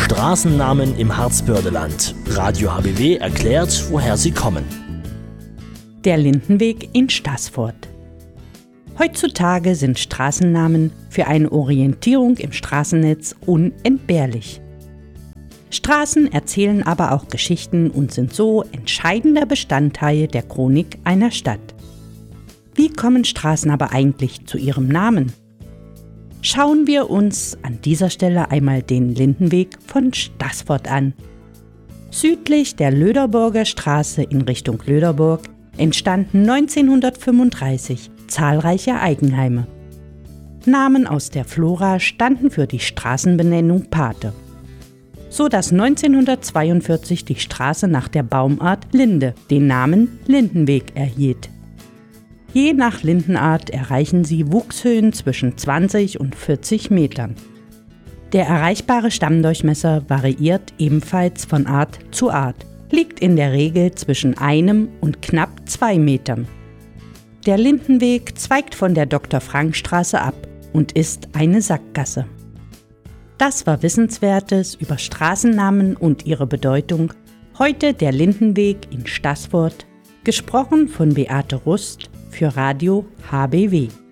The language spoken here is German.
Straßennamen im Harzbördeland. Radio HBW erklärt, woher sie kommen. Der Lindenweg in Staßfurt. Heutzutage sind Straßennamen für eine Orientierung im Straßennetz unentbehrlich. Straßen erzählen aber auch Geschichten und sind so entscheidender Bestandteil der Chronik einer Stadt. Wie kommen Straßen aber eigentlich zu ihrem Namen? Schauen wir uns an dieser Stelle einmal den Lindenweg von Staßfurt an. Südlich der Löderburger Straße in Richtung Löderburg entstanden 1935 zahlreiche Eigenheime. Namen aus der Flora standen für die Straßenbenennung Pate, so dass 1942 die Straße nach der Baumart Linde den Namen Lindenweg erhielt. Je nach Lindenart erreichen sie Wuchshöhen zwischen 20 und 40 Metern. Der erreichbare Stammdurchmesser variiert ebenfalls von Art zu Art, liegt in der Regel zwischen 1 und knapp 2 Metern. Der Lindenweg zweigt von der Dr.-Frank-Straße ab und ist eine Sackgasse. Das war Wissenswertes über Straßennamen und ihre Bedeutung. Heute der Lindenweg in Staßfurt, gesprochen von Beate Rust für Radio HBW.